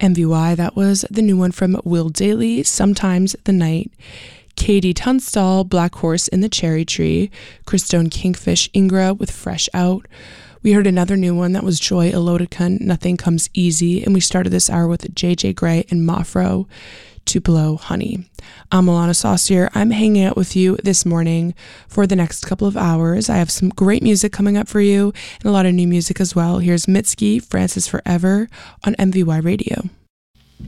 MVY, that was the new one from Will Dailey, Sometimes the Night. Katie Tunstall, Black Horse in the Cherry Tree. Christone Kingfish Ingra with Fresh Out. We heard another new one, that was Joy Elodicon, Nothing Comes Easy. And we started this hour with JJ Gray and Mafro, Tupelo Honey. I'm Alana Saucier. I'm hanging out with you this morning for the next couple of hours. I have some great music coming up for you and a lot of new music as well. Here's Mitski, Francis Forever on MVY Radio.